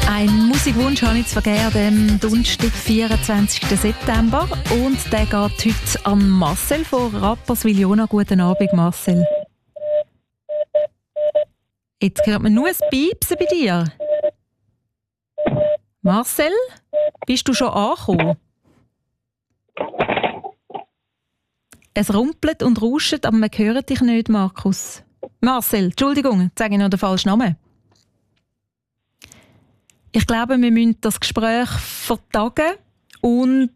Ein Musikwunsch habe ich zu vergeben am Donnerstag, 24. September. Und der geht heute an Marcel von Rapperswil-Jona. Guten Abend, Marcel. Jetzt hört man nur ein Piepsen bei dir. Marcel, bist du schon angekommen? Es rumpelt und rauscht, aber man hört dich nicht, Markus. Marcel, Entschuldigung, jetzt sage ich noch den falschen Namen. Ich glaube, wir müssen das Gespräch vertagen und...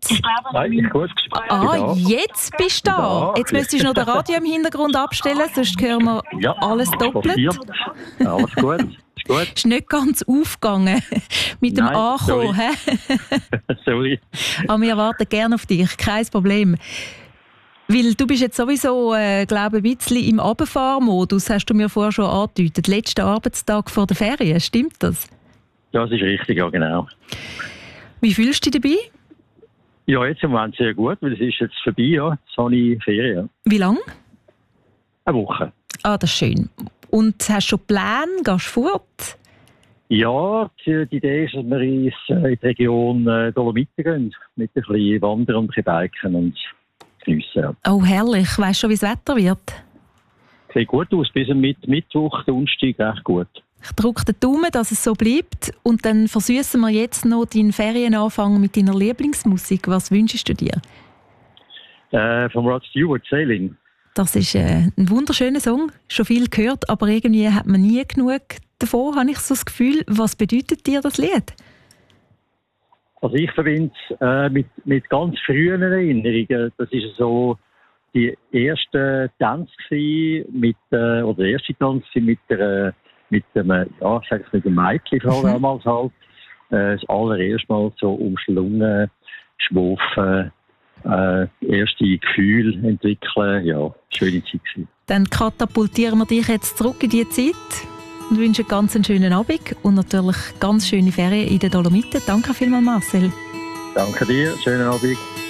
Jetzt bist du da. Jetzt müsstest du noch das Radio im Hintergrund abstellen, sonst hören wir alles doppelt. Alles gut. Ist gut. Ist nicht ganz aufgegangen mit dem Ankommen. Sorry. Aber wir warten gerne auf dich, kein Problem. Weil du bist jetzt sowieso, glaube ich, ein bisschen im Runterfahrmodus, hast du mir vorher schon angedeutet. Letzter Arbeitstag vor der Ferien, stimmt das? Das ist richtig, ja genau. Wie fühlst du dich dabei? Ja, jetzt im Moment sehr gut, weil es ist jetzt vorbei, ja. Jetzt habe ich Ferien. Wie lange? Eine Woche. Ah, das ist schön. Und hast du schon Pläne? Gehst du fort? Ja, die Idee ist, dass wir in die Region Dolomiten gehen, mit ein bisschen wandern und ein bisschen biken und geniessen. Ja. Oh, herrlich. Weißt du schon, wie das Wetter wird? Sieht gut aus, bis am Mittwoch, Donnerstag, recht gut. Ich drücke den Daumen, dass es so bleibt. Und dann versüßen wir jetzt noch deinen Ferienanfang mit deiner Lieblingsmusik. Was wünschst du dir? Von Rod Stewart, Sailing. Das ist ein wunderschöner Song. Schon viel gehört, aber irgendwie hat man nie genug davon, habe ich so das Gefühl. Was bedeutet dir das Lied? Also ich verbinde es mit ganz frühen Erinnerungen. Das ist so die erste Tanz oder der erste Tanz mit dem Mädchen damals halt. Das allererste Mal so umschlungen, schwufen, erste Gefühle entwickeln. Ja, schöne Zeit gewesen. Dann katapultieren wir dich jetzt zurück in die Zeit und wünschen ganz einen schönen Abend und natürlich ganz schöne Ferien in den Dolomiten. Danke vielmals, Marcel. Danke dir, schönen Abend.